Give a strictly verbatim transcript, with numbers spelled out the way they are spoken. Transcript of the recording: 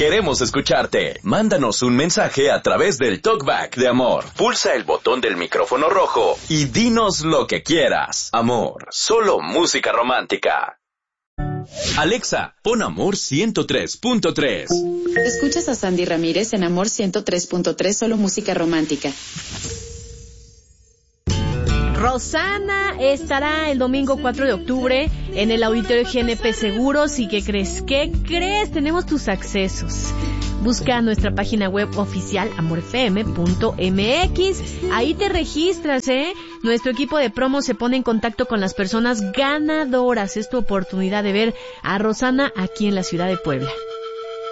Queremos escucharte. Mándanos un mensaje a través del Talkback de Amor. Pulsa el botón del micrófono rojo y dinos lo que quieras. Amor, solo música romántica. Alexa, pon Amor ciento tres punto tres. Escuchas a Sandy Ramírez en Amor ciento tres punto tres, solo música romántica. Rosana estará el domingo cuatro de octubre en el Auditorio G N P Seguros. ¿Y qué crees? ¿Qué crees? Tenemos tus accesos. Busca nuestra página web oficial amor f m punto m x. Ahí te registras, ¿eh? Nuestro equipo de promo se pone en contacto con las personas ganadoras. Es tu oportunidad de ver a Rosana aquí en la ciudad de Puebla.